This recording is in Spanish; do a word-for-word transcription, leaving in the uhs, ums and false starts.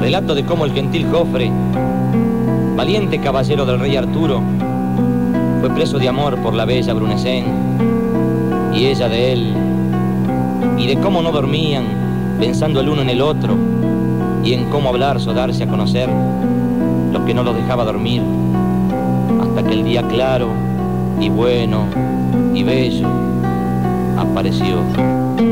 Relato de cómo el gentil Jofre, valiente caballero del rey Arturo, fue preso de amor por la bella Brunecén, y ella de él, y de cómo no dormían, pensando el uno en el otro, y en cómo hablar o darse a conocer lo que no los dejaba dormir, hasta que el día claro y bueno y bello apareció.